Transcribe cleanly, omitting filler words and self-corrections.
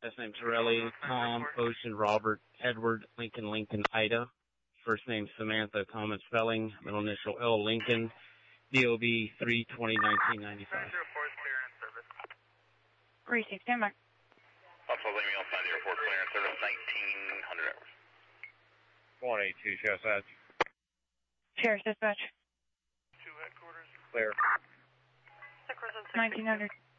Last name Torelli, Tom, Ocean, Robert, Edward, Lincoln, Ida. First name Samantha, common spelling, middle initial L, Lincoln, DOB 3/20/1995. 904 is clearance service. 36, stand by. Also, leaving on 904 clearance service, 1900 hours. 182, Sheriff's Edge. Sheriff's dispatch. 2 headquarters. Clear. 1900.